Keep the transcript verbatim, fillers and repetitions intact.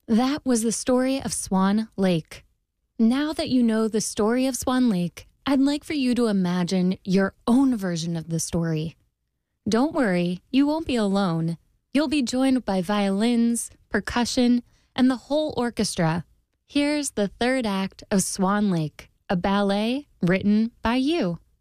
That was the story of Swan Lake. Now that you know the story of Swan Lake, I'd like for you to imagine your own version of the story. Don't worry, you won't be alone. You'll be joined by violins, percussion, and the whole orchestra. Here's the third act of Swan Lake, a ballet written by you.